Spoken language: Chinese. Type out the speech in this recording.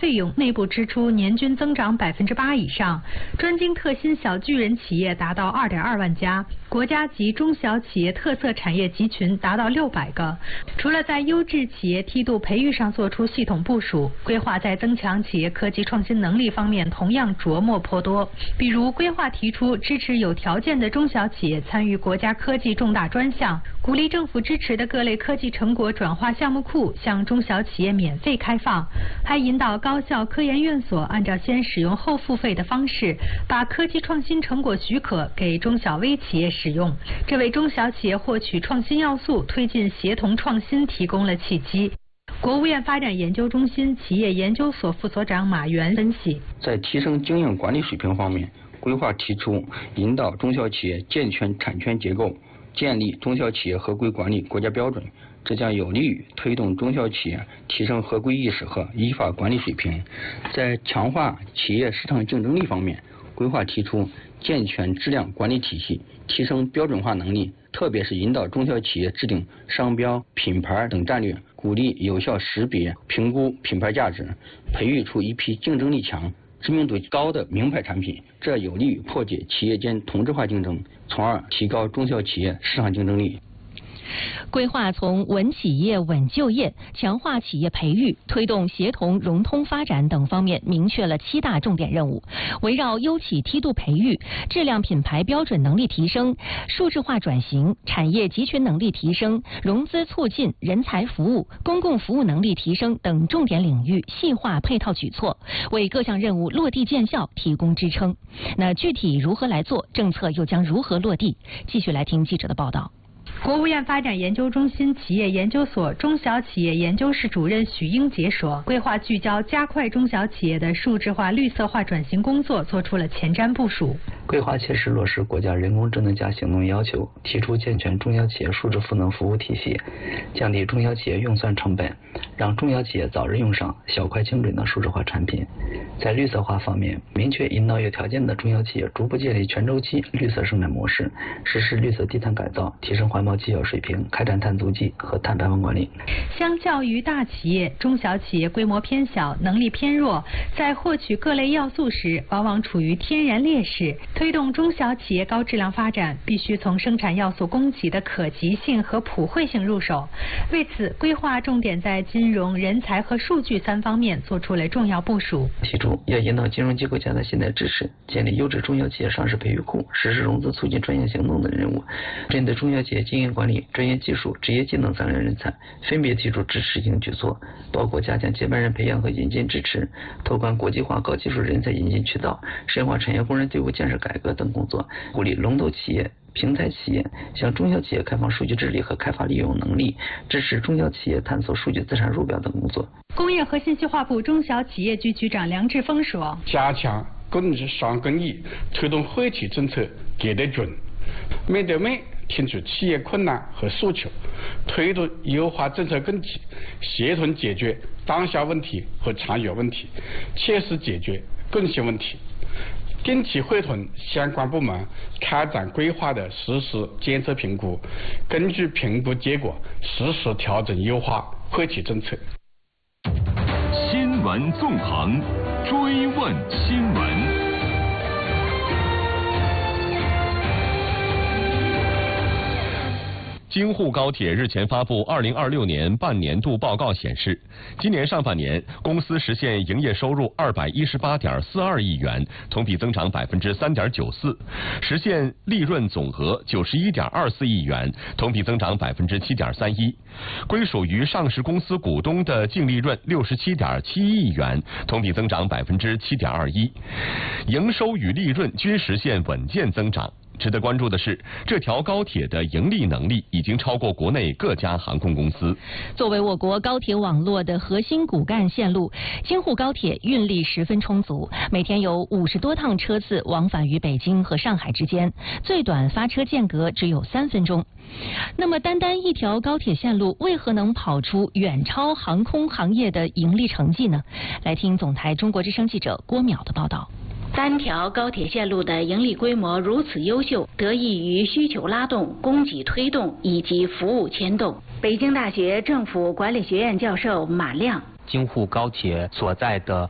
费用内部支出年均增长8%以上，专精特新小巨人企业达到2.2万家，国家级中小企业特色产业集群达到600个。除了在优质企业梯度培育上做出系统部署，规划在增强企业科技创新能力方面同样琢磨颇多。比如，规划提出支持有条件的中小企业参与国家科技重大专项，鼓励政府支持的各类科技成果转化项目库向中小企业免费开放，还引导高校科研院所按照先使用后付费的方式，把科技创新成果许可给中小微企业使用，这为中小企业获取创新要素、推进协同创新提供了契机。国务院发展研究中心企业研究所副所长马原分析， 在提升经营管理水平方面，规划提出引导中小企业健全产权结构，建立中小企业合规管理国家标准，这将有利于推动中小企业提升合规意识和依法管理水平。在强化企业市场竞争力方面，规划提出健全质量管理体系，提升标准化能力，特别是引导中小企业制定商标、品牌等战略，鼓励有效识别、评估品牌价值，培育出一批竞争力强、知名度高的名牌产品，这有利于破解企业间同质化竞争，从而提高中小企业市场竞争力。 规划从稳企业、稳就业、强化企业培育、推动协同融通发展等方面明确了7大重点任务，围绕优企梯度培育、质量品牌标准能力提升、数字化转型、产业集群能力提升、融资促进、人才服务、公共服务能力提升等重点领域细化配套举措，为各项任务落地见效提供支撑。那具体如何来做，政策又将如何落地？继续来听记者的报道。 国务院发展研究中心企业研究所中小企业研究室主任许英杰说，规划聚焦加快中小企业的数字化、绿色化转型工作做出了前瞻部署。 规划切实落实国家人工智能加行动要求，提出健全中小企业数字赋能服务体系，降低中小企业用算成本，让中小企业早日用上小快精准的数字化产品。在绿色化方面，明确引导有条件的中小企业逐步建立全周期绿色生产模式，实施绿色低碳改造，提升环保绩效水平，开展碳足迹和碳排放管理。 相较于大企业，中小企业规模偏小，能力偏弱，在获取各类要素时往往处于天然劣势。推动中小企业高质量发展，必须从生产要素供给的可及性和普惠性入手。为此，规划重点在金融、人才和数据3方面做出了重要部署。 提出要引导金融机构加大信贷支持，建立优质中小企业上市培育库，实施融资促进专项行动等任务。针对中小企业经营管理、专业技术、职业技能3类人才，分别提出支持性举措，包括加强接班人培养和引进支持，拓宽国际化高技术人才引进渠道，深化产业工人队伍建设改革等工作，鼓励龙头企业、平台企业向中小企业开放数据治理和开发利用能力，支持中小企业探索数据资产入表等工作。 工业和信息化部中小企业局局长梁志峰说， 加强工商工业，推动惠企政策给得准，面对面听取企业困难和诉求，推动优化政策供给，协同解决当下问题和长远问题，切实解决共性问题。定期会同相关部门开展规划的实时监测评估，根据评估结果实时调整优化惠企政策。 新闻纵横，追问新闻。京沪高铁日前发布2026年半年度报告显示，今年上半年公司实现营业收入218.42亿元，同比增长3.94%，实现利润总额91.24亿元，同比增长7.31%，归属于上市公司股东的净利润67.71亿元，同比增长7.21%，营收与利润均实现稳健增长。值得关注的是，这条高铁的盈利能力已经超过国内各家航空公司。 作为我国高铁网络的核心骨干线路，京沪高铁运力十分充足，每天有50多趟车次往返于北京和上海之间，最短发车间隔只有3分钟。那么单单一条高铁线路为何能跑出远超航空行业的盈利成绩呢？来听总台中国之声记者郭淼的报道。 单条高铁线路的盈利规模如此优秀，得益于需求拉动、供给推动以及服务牵动。北京大学政府管理学院教授马亮， 京沪高铁所在的